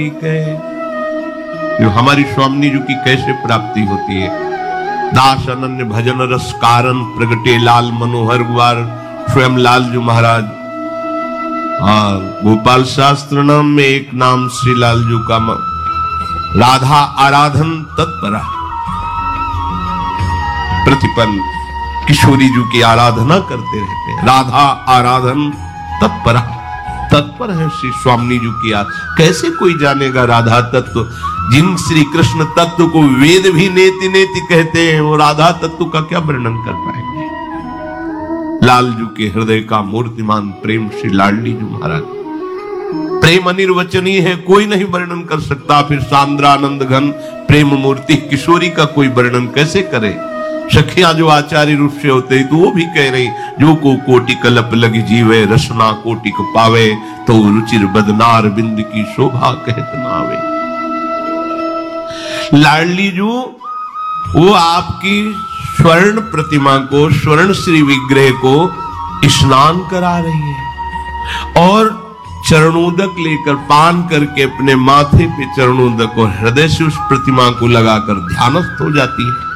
ठीक है, जो हमारी स्वामी जी की कैसे प्राप्ति होती है। दास अनन्य भजन रस कारण प्रगटे लाल मनोहर गुआर स्वयं लालजू महाराज। और गोपाल शास्त्र नाम में एक नाम श्री लालजू का राधा आराधन तत्परा। प्रतिपल किशोरी जी की आराधना करते रहते हैं। राधा आराधन तत्परा, तत्पर है श्री स्वामी जी की। कैसे कोई जानेगा राधा तत्व? जिन श्री कृष्ण तत्व को वेद भी नेति नेति कहते हैं, वो राधा तत्व का क्या वर्णन कर पाएंगे? लालजू के हृदय का मूर्तिमान प्रेम श्री लाडली जी महाराज। प्रेम अनिर्वचनीय है, कोई नहीं वर्णन कर सकता। फिर सांद्रानंद घन प्रेम मूर्ति किशोरी का कोई वर्णन कैसे करे? सखियां जो आचार्य रूप से होते हैं तो वो भी कह रही, जो को कोटि कलप लगी जीवे रसना कोटि को पावे, तो रुचिर बदनार बिंद की शोभा कहत नावे। लाडली जू वो आपकी स्वर्ण प्रतिमा को, स्वर्ण श्री विग्रह को स्नान करा रही है और चरणोदक लेकर पान करके अपने माथे पे चरणोदक और हृदय से उस प्रतिमा को लगाकर ध्यानस्थ हो जाती है।